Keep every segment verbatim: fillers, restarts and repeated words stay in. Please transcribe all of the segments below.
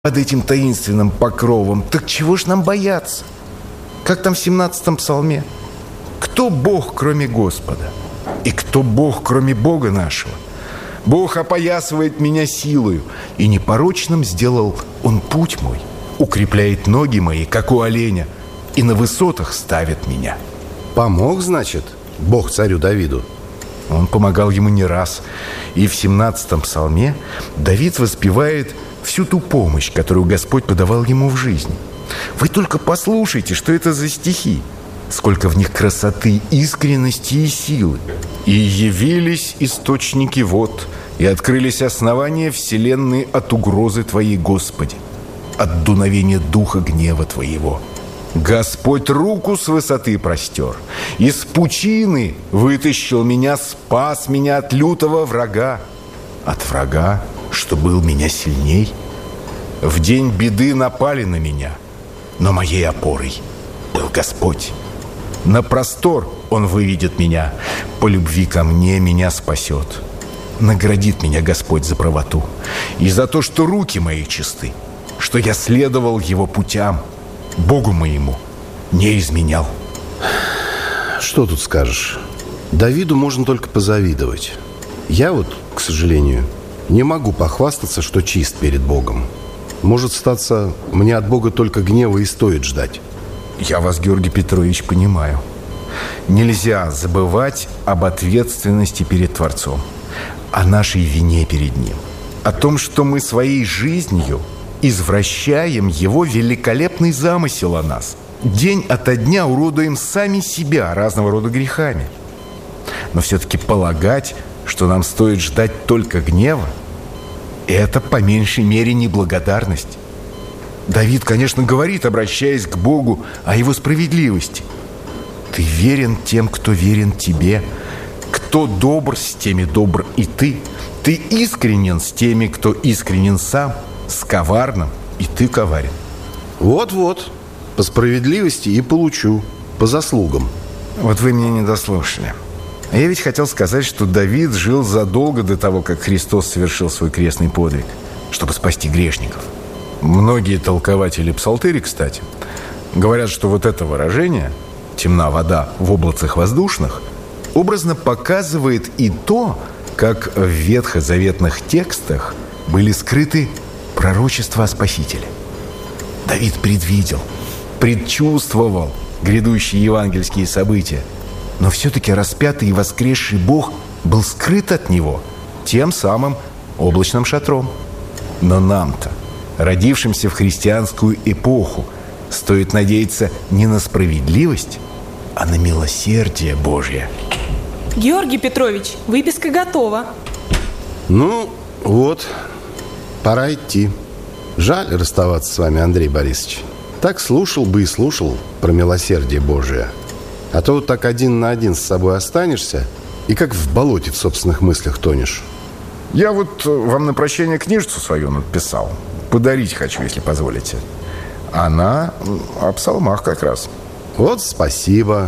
под этим таинственным покровом. Так чего ж нам бояться? Как там в семнадцатом псалме? Кто Бог, кроме Господа? И кто Бог, кроме Бога нашего? Бог опоясывает меня силою, и непорочным сделал Он путь мой, укрепляет ноги мои, как у оленя, и на высотах ставит меня. Помог, значит, Бог царю Давиду? Он помогал ему не раз. И в семнадцатом псалме Давид воспевает всю ту помощь, которую Господь подавал ему в жизни. Вы только послушайте, что это за стихи. Сколько в них красоты, искренности и силы. «И явились источники вод, и открылись основания вселенной от угрозы Твоей, Господи, от дуновения духа гнева Твоего. Господь руку с высоты простер, из пучины вытащил меня, спас меня от лютого врага, от врага, что был меня сильней. В день беды напали на меня, но моей опорой был Господь. На простор Он выведет меня, по любви ко мне меня спасет. Наградит меня Господь за правоту и за то, что руки мои чисты, что я следовал Его путям, Богу моему не изменял». Что тут скажешь? Давиду можно только позавидовать. Я вот, к сожалению, не могу похвастаться, что чист перед Богом. Может статься, мне от Бога только гнева и стоит ждать. Я вас, Георгий Петрович, понимаю. Нельзя забывать об ответственности перед Творцом, о нашей вине перед Ним, о том, что мы своей жизнью извращаем Его великолепный замысел о нас. День ото дня уродуем сами себя разного рода грехами. Но все-таки полагать, что нам стоит ждать только гнева, это по меньшей мере неблагодарность. Давид, конечно, говорит, обращаясь к Богу, о Его справедливости. «Ты верен тем, кто верен тебе. Кто добр, с теми добр и ты. Ты искренен с теми, кто искренен сам. С коварным и ты коварен». Вот-вот, по справедливости и получу, по заслугам. Вот вы меня не дослушали. А я ведь хотел сказать, что Давид жил задолго до того, как Христос совершил свой крестный подвиг, чтобы спасти грешников. Многие толкователи псалтыри, кстати, говорят, что вот это выражение «темна вода в облацах воздушных» образно показывает и то, как в ветхозаветных текстах были скрыты пророчества о Спасителе. Давид предвидел, предчувствовал грядущие евангельские события, но все-таки распятый и воскресший Бог был скрыт от него тем самым облачным шатром. Но нам-то, родившимся в христианскую эпоху, стоит надеяться не на справедливость, а на милосердие Божье. Георгий Петрович, выписка готова. Ну, вот, пора идти. Жаль расставаться с вами, Андрей Борисович. Так слушал бы и слушал про милосердие Божие. А то вот так один на один с собой останешься и как в болоте в собственных мыслях тонешь. Я вот вам на прощание книжицу свою написал. Подарить хочу, если позволите. Она о псалмах как раз. Вот спасибо.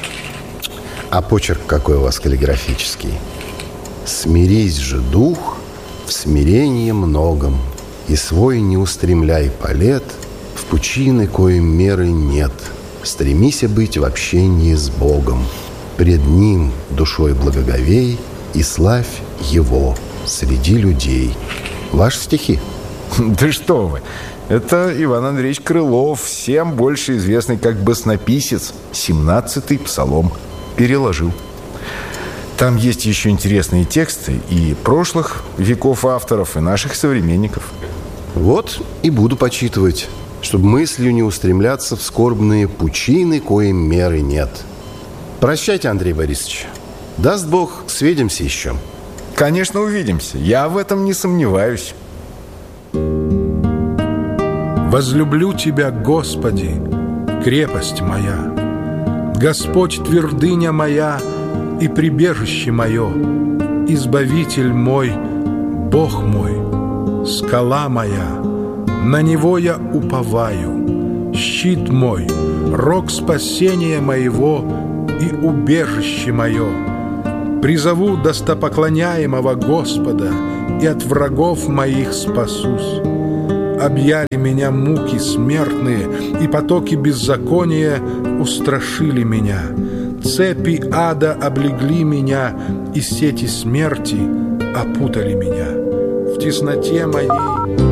А почерк какой у вас каллиграфический. «Смирись же, дух, в смирении многом, и свой не устремляй полет, в пучины, коим меры нет. Стремися быть в общении с Богом, пред Ним душой благоговей, и славь Его среди людей». Ваши стихи? Да что вы! Это Иван Андреевич Крылов, всем больше известный как баснописец, семнадцатый псалом переложил. Там есть еще интересные тексты и прошлых веков авторов, и наших современников. Вот и буду почитывать, чтобы мыслью не устремляться в скорбные пучины, коим меры нет. Прощайте, Андрей Борисович. Даст Бог, свидимся еще. Конечно, увидимся. Я в этом не сомневаюсь. Возлюблю Тебя, Господи, крепость моя, Господь, твердыня моя и прибежище мое, Избавитель мой, Бог мой, скала моя, на Него я уповаю, щит мой, рог спасения моего и убежище мое. Призову достопоклоняемого Господа, и от врагов моих спасусь. объяли меня муки смертные, и потоки беззакония устрашили меня. Цепи ада облегли меня, и сети смерти опутали меня. В тесноте моей